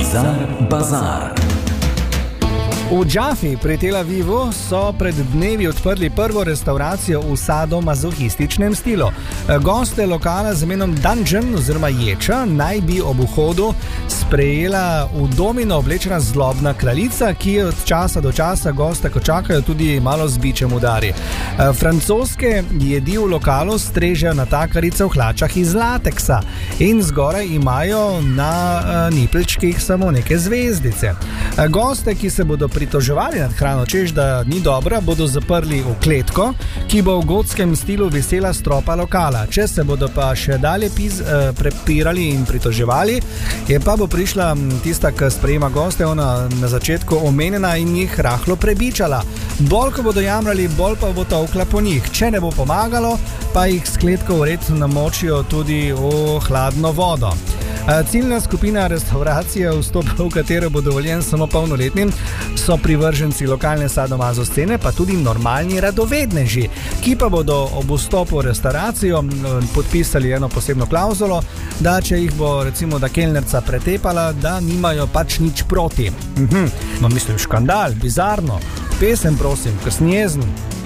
Bizar Bazar. V Džafi pri Tel Avivu so pred dnevi odprli prvo restauracijo v sadomazohističnem stilu. Goste lokala z imenom Dungeon oziroma Ječa naj bi ob vhodu sprejela v domino oblečena zlobna kraljica, ki od časa do časa goste, ko čakajo, tudi malo z bičem udari. Francoske jedi v lokalu strežejo natakarice v hlačah iz lateksa in zgoraj imajo na nipelčkih samo neke zvezdice. Goste, ki se bodo pritoževali nad hrano, češ da ni dobra, bodo zaprli v kletko, ki bo v gotskem stilu visela stropa lokala. Če se bodo pa še dalje prepirali in pritoževali, je pa bo prišla tista, ki sprejema goste, ona na začetku omenjena in jih rahlo prebičala. Bolj, ko bodo jamrali, bolj pa bo tolkla po njih. Če ne bo pomagalo, pa jih s kletko vred namočijo tudi v hladno vodo. Ciljna skupina restauracije, vstop v katero bo dovoljen samo polnoletnim, so privrženci lokalne sadomazo scene, pa tudi normalni radovedneži, ki pa bodo ob vstopu v restauracijo podpisali eno posebno klauzulo, da če jih bo recimo da kelnerca pretepala, da nimajo pač nič proti. No, mislim, škandal, bizarno. Pesem, prosim, ker sem jezen.